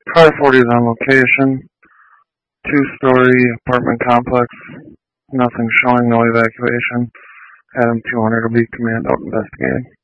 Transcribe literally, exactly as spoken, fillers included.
Car forty is on location. Two-story apartment complex. Nothing showing, no evacuation. Adam two hundred will be command out investigating.